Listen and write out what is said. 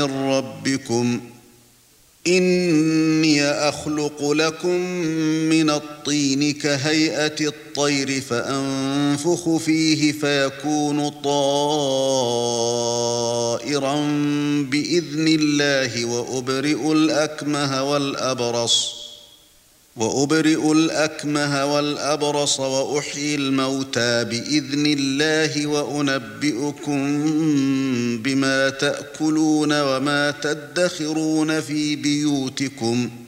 ربكم إني أخلق لكم من الطين كهيئة الطير فأنفخ فيه فيكون طائرا بإذن الله وأبرئ الأكمه والأبرص وأحيي الموتى بإذن الله وأنبئكم بما تأكلون وما تدخرون في بيوتكم